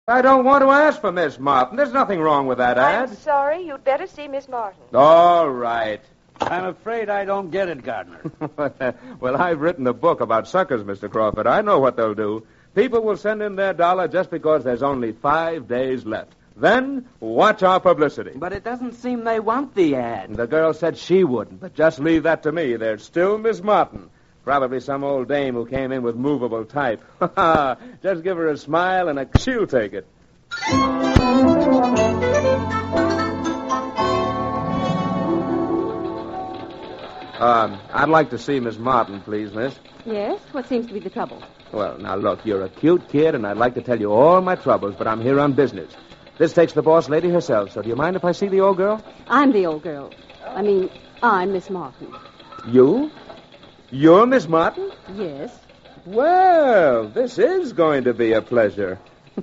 I don't want to ask for Miss Martin. There's nothing wrong with that ad. I'm sorry. You'd better see Miss Martin. All right. I'm afraid I don't get it, Gardner. Well, I've written a book about suckers, Mr. Crawford. I know what they'll do. People will send in their dollar just because there's only 5 days left. Then, watch our publicity. But it doesn't seem they want the ad. The girl said she wouldn't, but just leave that to me. There's still Miss Martin. Probably some old dame who came in with movable type. Just give her a smile and she'll take it. I'd like to see Miss Martin, please, miss. Yes? What seems to be the trouble? Well, now, look, you're a cute kid, and I'd like to tell you all my troubles, but I'm here on business. This takes the boss lady herself, so do you mind if I see the old girl? I'm the old girl. I'm Miss Martin. You? You're Miss Martin? Yes. Well, this is going to be a pleasure.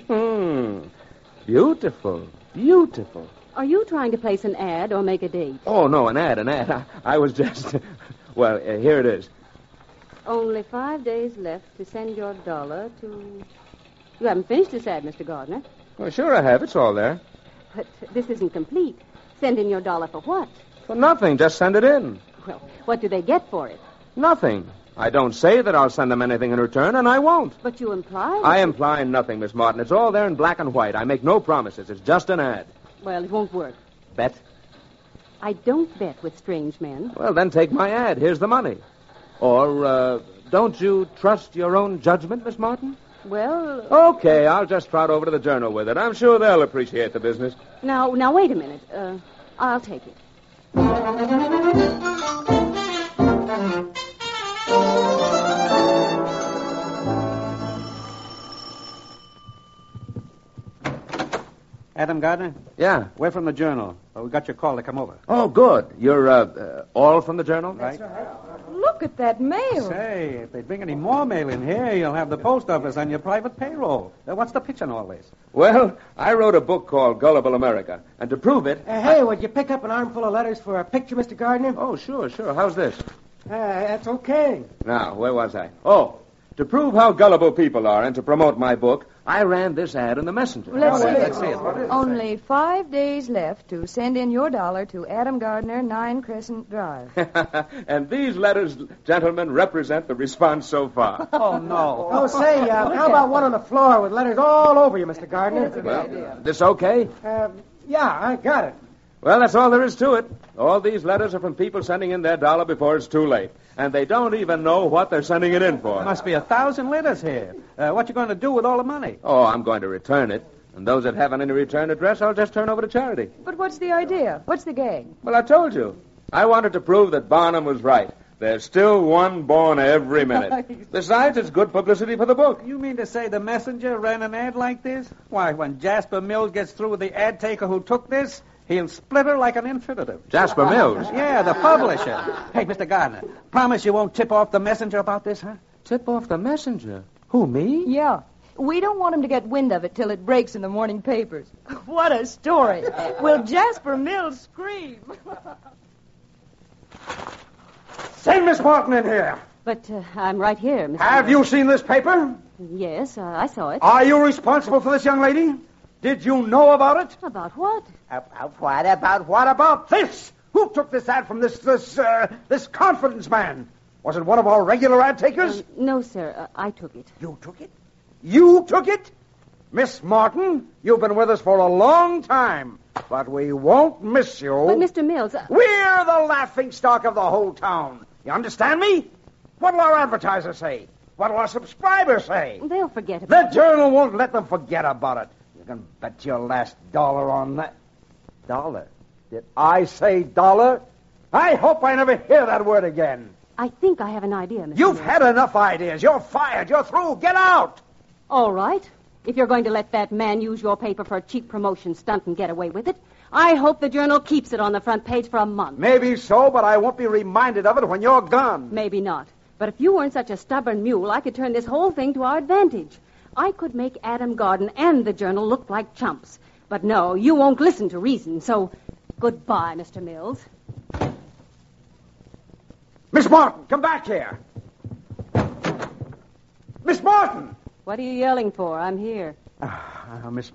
Beautiful, beautiful. Are you trying to place an ad or make a date? Oh, no, an ad. I was just... Well, here it is. Only 5 days left to send your dollar to... You haven't finished this ad, Mr. Gardner. Well, sure I have. It's all there. But this isn't complete. Send in your dollar for what? For nothing. Just send it in. Well, what do they get for it? Nothing. I don't say that I'll send them anything in return, and I won't. But you imply... I imply nothing, Miss Martin. It's all there in black and white. I make no promises. It's just an ad. Well, it won't work. Bet? I don't bet with strange men. Well, then take my ad. Here's the money. Or, don't you trust your own judgment, Miss Martin? Well... Okay, I'll just trot over to the Journal with it. I'm sure they'll appreciate the business. Now, wait a minute. I'll take it. Adam Gardner? Yeah. We're from the Journal. We got your call to come over. Oh, good. You're, all from the Journal? Right. Look at that mail. Say, if they bring any more mail in here, you'll have the post office on your private payroll. What's the pitch on all this? Well, I wrote a book called Gullible America, and to prove it... Hey, would you pick up an armful of letters for a picture, Mr. Gardner? Oh, sure. How's this? That's okay. Now, where was I? Oh, to prove how gullible people are and to promote my book, I ran this ad in the Messenger. Let's see it. Only 5 days left to send in your dollar to Adam Gardner, 9 Crescent Drive. And these letters, gentlemen, represent the response so far. Oh, no. Oh, say, how about one on the floor with letters all over you, Mr. Gardner? Well, this okay? Yeah, I got it. Well, that's all there is to it. All these letters are from people sending in their dollar before it's too late. And they don't even know what they're sending it in for. Must be 1,000 letters here. What you going to do with all the money? Oh, I'm going to return it. And those that haven't any return address, I'll just turn over to charity. But what's the idea? What's the gag? Well, I told you. I wanted to prove that Barnum was right. There's still one born every minute. Besides, it's good publicity for the book. You mean to say the Messenger ran an ad like this? Why, when Jasper Mills gets through with the ad taker who took this, he'll split her like an infinitive. Jasper Mills? Yeah, the publisher. Hey, Mr. Gardner, promise you won't tip off the Messenger about this, huh? Tip off the Messenger? Who, me? Yeah. We don't want him to get wind of it till it breaks in the morning papers. What a story. Will Jasper Mills scream? Send Miss Martin in here. But I'm right here, Mr. Have you seen this paper? Yes, I saw it. Are you responsible for this young lady? Did you know about it? About what? What about this? Who took this ad from this confidence man? Was it one of our regular ad takers? No, sir. I took it. You took it? You took it? Miss Martin, you've been with us for a long time, but we won't miss you. But, Mr. Mills... We're the laughingstock of the whole town. You understand me? What'll our advertisers say? What'll our subscribers say? They'll forget about it. The Journal won't let them forget about it. You can bet your last dollar on that. Dollar? Did I say dollar? I hope I never hear that word again. I think I have an idea, Mr. You've Mills. had enough ideas. You're fired. You're through. Get out. All right. If you're going to let that man use your paper for a cheap promotion stunt and get away with it, I hope the Journal keeps it on the front page for a month. Maybe so, but I won't be reminded of it when you're gone. Maybe not. But if you weren't such a stubborn mule, I could turn this whole thing to our advantage. I could make Adam Gardner and the Journal look like chumps. But no, you won't listen to reason, so goodbye, Mr. Mills. Miss Martin, come back here. Miss Martin! What are you yelling for? I'm here. Miss